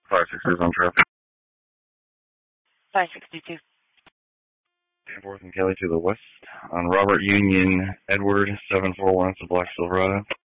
5-6 on traffic. 562. 4th and Kelly to the west on Robert Union Edward 741 to Black Silverado.